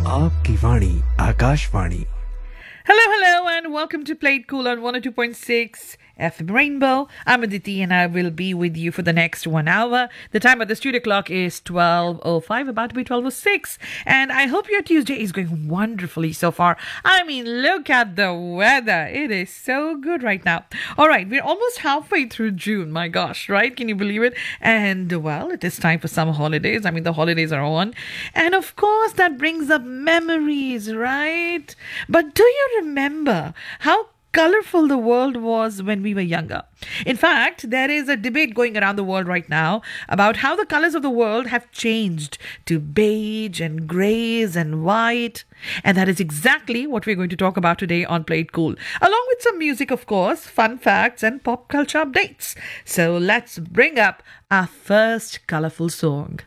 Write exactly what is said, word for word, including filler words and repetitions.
आपकी वाणी Akashvani. Hello, hello, and welcome to Play It Cool on one oh two point six F M Rainbow. I'm Aditi, and I will be with you for the next one hour. The time at the studio clock is twelve oh five, about to be twelve oh six. And I hope your Tuesday is going wonderfully so far. I mean, look at the weather. It is so good right now. All right, we're almost halfway through June. My gosh, right? Can you believe it? And, well, it is time for summer holidays. I mean, the holidays are on. And, of course, that brings up memories, right? But do you remember how colorful the world was when we were younger? In fact, there is a debate going around the world right now about how the colors of the world have changed to beige and grays and white. And that is exactly what we're going to talk about today on Play It Cool, along with some music, of course, fun facts and pop culture updates. So let's bring up our first colorful song.